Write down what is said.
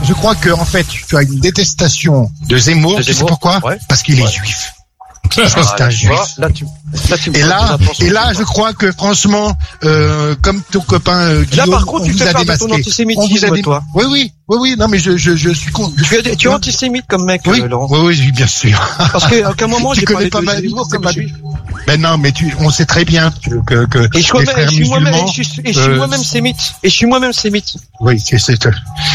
je crois que en fait, tu as une détestation de Zemmour. Tu sais pourquoi? Parce qu'il est juif. Parce que c'est un juif. Et là, je crois que franchement, comme ton copain Guillaume, là, par contre, tu fais part de ton antisémitisme, toi. Oui. Non, mais je suis con. Tu es antisémite comme mec, Laurent. Oui, bien sûr. Parce qu'à aucun moment, j'ai connais pas ma vie, c'est pas juif. Ben non, mais on sait très bien que et je suis moi-même sémite. Et je suis moi-même sémite. Oui, c'est